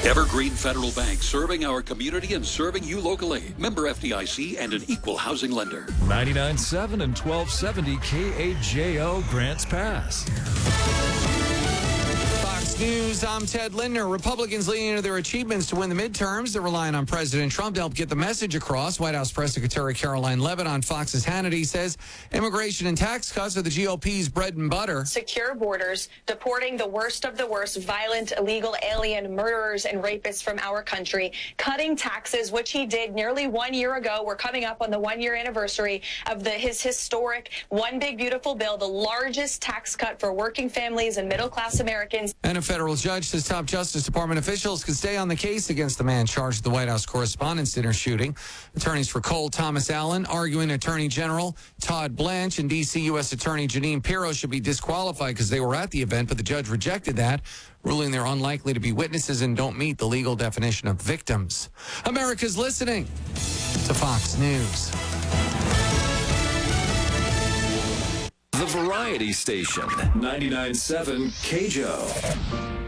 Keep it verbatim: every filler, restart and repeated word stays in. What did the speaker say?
Evergreen Federal Bank, serving our community and serving you locally. Member F D I C and an equal housing lender. ninety-nine point seven and twelve seventy K A J O Grants Pass. Fox News, I'm Ted Lindner. Republicans leaning into their achievements to win the midterms. They're relying on President Trump to help get the message across. White House Press Secretary Caroline Leavitt on Fox's Hannity says immigration and tax cuts are the G O P's bread and butter. Secure borders, deporting the worst of the worst, violent, illegal alien murderers and rapists from our country, cutting taxes, which he did nearly one year ago. We're coming up on the one-year anniversary of the, his historic One Big Beautiful Bill, the largest tax cut for working families and middle-class Americans. And a federal judge says top Justice Department officials could stay on the case against the man charged with the White House Correspondents' Dinner shooting. Attorneys for Cole Thomas Allen arguing Attorney General Todd Blanche and D C U S Attorney Jeanine Pirro should be disqualified because they were at the event, but the judge rejected that, ruling they're unlikely to be witnesses and don't meet the legal definition of victims. America's listening to Fox News. The Variety Station, ninety-nine point seven K J O.